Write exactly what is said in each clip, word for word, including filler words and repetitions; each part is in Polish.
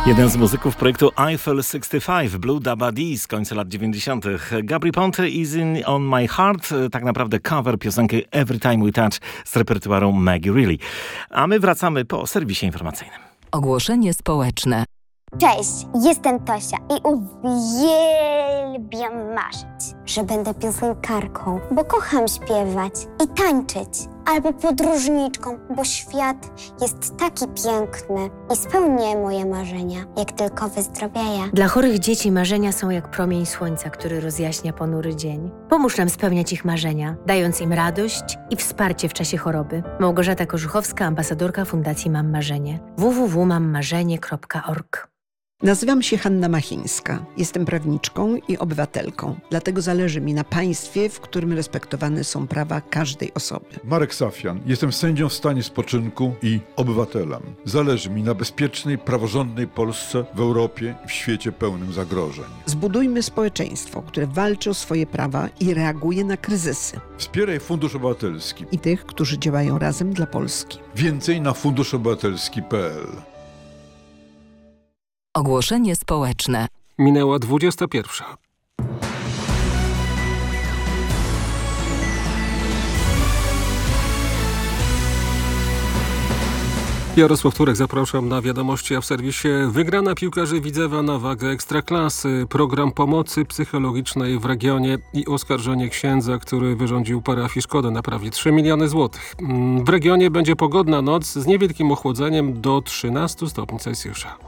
Jeden z muzyków projektu Eiffel sześćdziesiąt pięć, Blue Dabba Dee z końca lat dziewięćdziesiątych. Gabry Ponte, Is in on my heart, tak naprawdę cover piosenki Every Time We Touch z repertuaru Maggie Reilly. A my wracamy po serwisie informacyjnym. Ogłoszenie społeczne. Cześć, jestem Tosia i uwielbiam marzyć, że będę piosenkarką, bo kocham śpiewać i tańczyć, albo podróżniczką, bo świat jest taki piękny i spełnię moje marzenia, jak tylko wyzdrowieję. Dla chorych dzieci marzenia są jak promień słońca, który rozjaśnia ponury dzień. Pomóż nam spełniać ich marzenia, dając im radość i wsparcie w czasie choroby. Małgorzata Korzuchowska, ambasadorka Fundacji Mam Marzenie. w w w kropka mam marzenie kropka org. Nazywam się Hanna Machińska. Jestem prawniczką i obywatelką. Dlatego zależy mi na państwie, w którym respektowane są prawa każdej osoby. Marek Safian. Jestem sędzią w stanie spoczynku i obywatelem. Zależy mi na bezpiecznej, praworządnej Polsce w Europie i w świecie pełnym zagrożeń. Zbudujmy społeczeństwo, które walczy o swoje prawa i reaguje na kryzysy. Wspieraj Fundusz Obywatelski. I tych, którzy działają razem dla Polski. Więcej na funduszobywatelski kropka p l. Ogłoszenie społeczne. Minęła dwudziesta pierwsza. Jarosław Turek, zapraszam na wiadomości, a w serwisie wygrana piłkarzy Widzewa na wagę Ekstraklasy, program pomocy psychologicznej w regionie i oskarżenie księdza, który wyrządził parafii szkodę na prawie trzy miliony złotych. W regionie będzie pogodna noc z niewielkim ochłodzeniem do trzynastu stopni Celsjusza.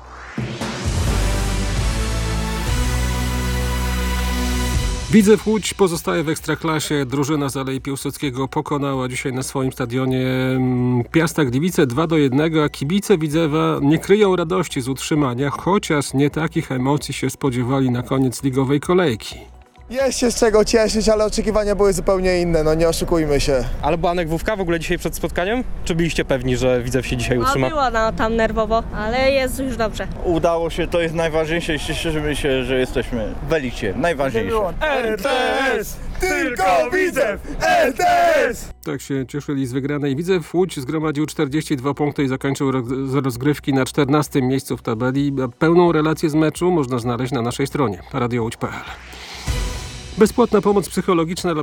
Widzew Łódź pozostaje w Ekstraklasie. Drużyna z Alei Piłsudskiego pokonała dzisiaj na swoim stadionie Piasta Gliwice dwa do jednego, a kibice Widzewa nie kryją radości z utrzymania, chociaż nie takich emocji się spodziewali na koniec ligowej kolejki. Jest się z czego cieszyć, ale oczekiwania były zupełnie inne, no nie oszukujmy się. Ale była nagłówka w ogóle dzisiaj przed spotkaniem? Czy byliście pewni, że Widzew się dzisiaj utrzyma? No było no, tam nerwowo, ale jest już dobrze. Udało się, to jest najważniejsze i cieszymy się, że jesteśmy w elicie. Najważniejsze. L T S! Tylko Widzew! L T S! Tak się cieszyli z wygranej. Widzew Łódź zgromadził czterdzieści dwa punkty i zakończył z rozgrywki na czternastym miejscu w tabeli. Pełną relację z meczu można znaleźć na naszej stronie radio łódź kropka p l. Bezpłatna pomoc psychologiczna dla